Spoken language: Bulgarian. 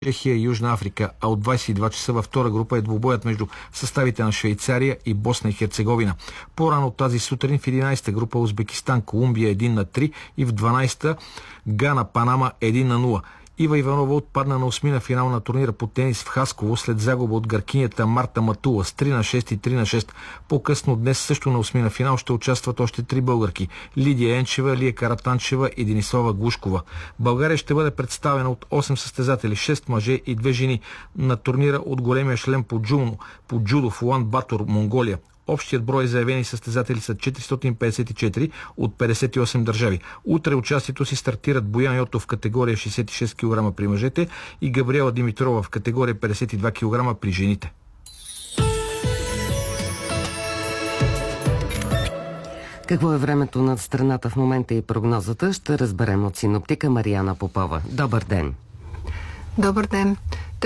Чехия и Южна Африка, а от 22 часа във втора група е двубоят между съставите на Швейцария и Босна и Херцеговина. По-рано тази сутрин в 11-та група Узбекистан, Колумбия 1-3 и в 12-та Гана, Панама 1-0. Ива Иванова отпадна на осмина финал на турнира по тенис в Хасково след загуба от гъркинята Марта Матула с 3-6 и 3-6. По-късно днес също на осмина финал ще участват още три българки – Лидия Енчева, Лия Каратанчева и Денислава Глушкова. България ще бъде представена от 8 състезатели, 6 мъже и 2 жени на турнира от големия шлем по джудо в Улан Батор, Монголия. Общият брой заявени състезатели са 454 от 58 държави. Утре участието си стартират Боян Йотов в категория 66 кг при мъжете и Габриела Димитрова в категория 52 кг при жените. Какво е времето над страната в момента и прогнозата ще разберем от синоптика Мариана Попова. Добър ден! Добър ден!